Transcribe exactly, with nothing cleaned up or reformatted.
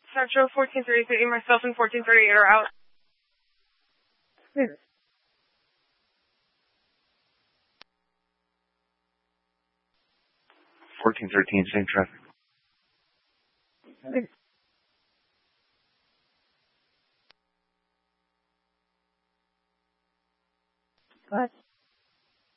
Central fourteen thirty-three, myself and fourteen thirty-eight are out. fourteen thirteen, same traffic. What?